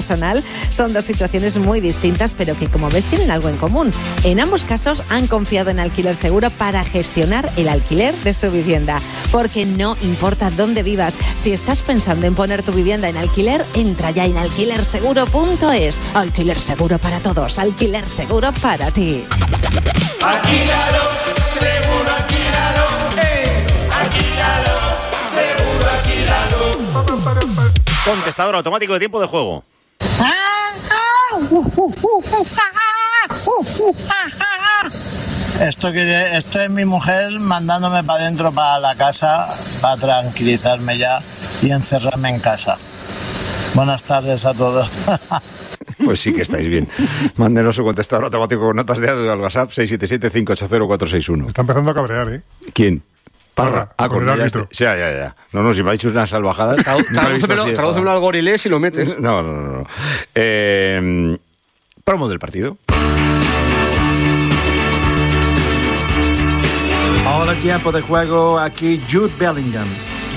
personal son dos situaciones muy distintas, pero que, como ves, tienen algo en común. En ambos casos han confiado en Alquiler Seguro para gestionar el alquiler de su vivienda. Porque no importa dónde vivas, si estás pensando en poner tu vivienda en alquiler, entra ya en alquilerseguro.es. Alquiler Seguro para todos, Alquiler Seguro para ti. Alquílalo, seguro alquílalo. Alquílalo, seguro alquílalo. Contestador automático de tiempo de juego. Esto es mi mujer mandándome para adentro, para la casa, para tranquilizarme ya y encerrarme en casa. Buenas tardes a todos. Pues sí que estáis bien. Mándenos su contestador automático con notas de audio al WhatsApp 677-580-461. Está empezando a cabrear, ¿eh? ¿Quién? Parra, con el árbitro. Ya. No, si me ha dicho una salvajada. Tradúcemelo al gorilés y lo metes. No. Promo del partido. Hola, tiempo de juego, aquí Jude Bellingham.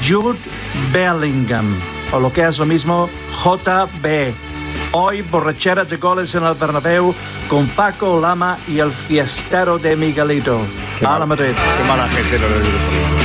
O lo que es lo mismo, JB. Hoy, borrachera de goles en el Bernabéu con Paco Lama y el fiestero de Miguelito. A la Madrid. Qué mala gente lo del grupo.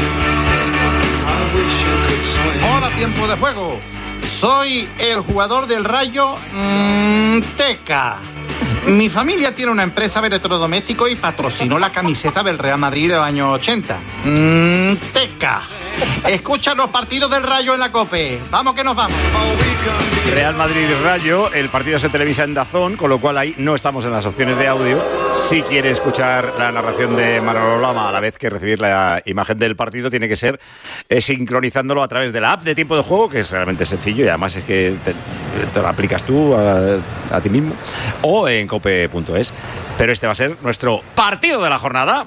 Hola, tiempo de juego. Soy el jugador del Rayo Teca. Mi familia tiene una empresa de electrodoméstico y patrocinó la camiseta del Real Madrid del año 80. Teca. Escucha los partidos del Rayo en la COPE. Vamos que nos vamos. Real Madrid y Rayo, el partido se televisa en DAZN, con lo cual ahí no estamos en las opciones de audio. Si quiere escuchar la narración de Manolo Lama a la vez que recibir la imagen del partido, tiene que ser sincronizándolo a través de la app de tiempo de juego, que es realmente sencillo y además es que te lo aplicas tú a ti mismo, o en cope.es. Pero este va a ser nuestro partido de la jornada.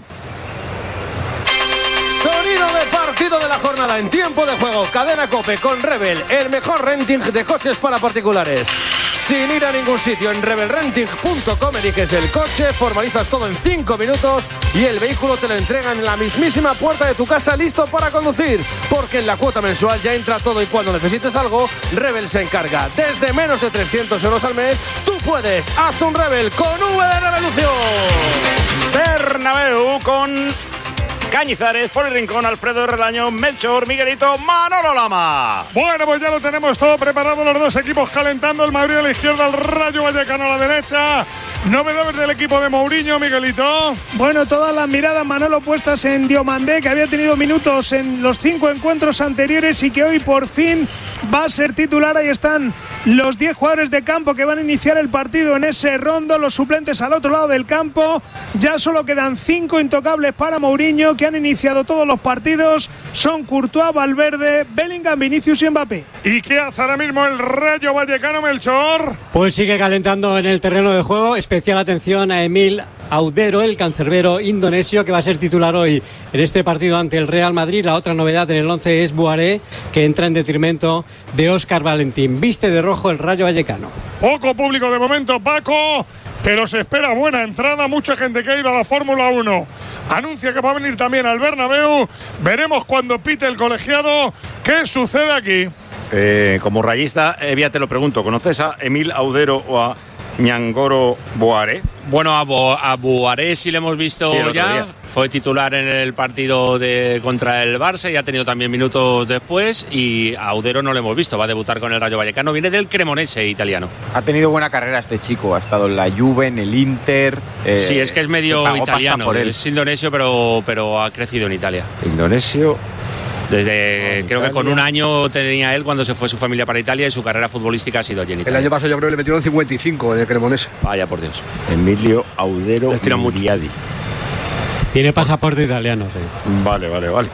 Sonido de partido de la jornada en tiempo de juego. Cadena COPE con Rebel, el mejor renting de coches para particulares. Sin ir a ningún sitio, en rebelrenting.com eliges el coche, formalizas todo en 5 minutos y el vehículo te lo entregan en la mismísima puerta de tu casa, listo para conducir. Porque en la cuota mensual ya entra todo y cuando necesites algo, Rebel se encarga. Desde menos de 300 euros al mes, tú puedes. Haz un Rebel con V de Revolución. Bernabéu con Cañizares, Poli Rincón, Alfredo Relaño, Melchor, Miguelito, Manolo Lama. Bueno, pues ya lo tenemos todo preparado, los dos equipos calentando, el Madrid a la izquierda, el Rayo Vallecano a la derecha. Novedades del equipo de Mourinho, Miguelito. Bueno, todas las miradas, Manolo, puestas en Diomandé, que había tenido minutos en los 5 encuentros anteriores y que hoy por fin va a ser titular. Ahí están los 10 jugadores de campo que van a iniciar el partido en ese rondo, los suplentes al otro lado del campo. Ya solo quedan 5 intocables para Mourinho, que han iniciado todos los partidos. Son Courtois, Valverde, Bellingham, Vinicius y Mbappé. ¿Y qué hace ahora mismo el Rayo Vallecano, Melchor? Pues sigue calentando en el terreno de juego. Especial atención a Emil Audero, el cancerbero indonesio, que va a ser titular hoy en este partido ante el Real Madrid. La otra novedad en el 11 es Boiré, que entra en detrimento de Óscar Valentín. Viste de rojo el Rayo Vallecano. Poco público de momento, Paco, pero se espera buena entrada. Mucha gente que ha ido a la Fórmula 1 anuncia que va a venir también al Bernabéu. Veremos cuando pite el colegiado qué sucede aquí. Como rayista, ya te lo pregunto, ¿conoces a Emil Audero o a Ñangoro Boiré? Bueno, a Boiré sí le hemos visto ya. Fue titular en el partido contra el Barça y ha tenido también minutos después. Y a Audero no le hemos visto, va a debutar con el Rayo Vallecano. Viene del Cremonese italiano. Ha tenido buena carrera este chico, ha estado en la Juve, en el Inter. Sí, es que es medio italiano, es indonesio, pero ha crecido en Italia. Indonesio. Creo que con un año tenía él cuando se fue su familia para Italia y su carrera futbolística ha sido allí en Italia. El año pasado yo creo que le metieron 55 en el Cremonese. Vaya por Dios. Emilio Audero Muriadi. Tiene pasaporte italiano, sí. Vale.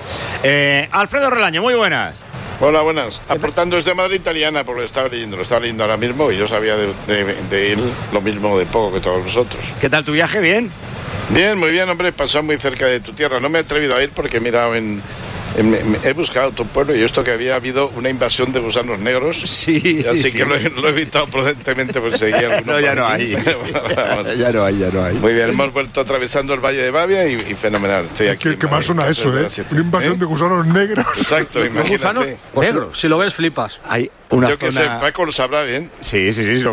Alfredo Relaño, muy buenas. Hola, buenas. Aportando desde Madrid Italiana, porque lo estaba leyendo ahora mismo y yo sabía de él lo mismo de poco que todos vosotros. ¿Qué tal tu viaje? ¿Bien? Bien, muy bien, hombre. Pasó muy cerca de tu tierra. No me he atrevido a ir porque he mirado he buscado tu pueblo y esto que había habido una invasión de gusanos negros. Sí. Así que lo he evitado prudentemente por seguir alguno. No, ya no hay. Ya no hay. Muy bien, hemos vuelto atravesando el Valle de Bavia y fenomenal. Estoy aquí. ¿Qué más suena eso, eh? Una invasión de gusanos negros. Exacto, imagínate. Gusanos negros. Si lo ves, flipas. Hay una Yo que sé, Paco lo sabrá bien. Sí.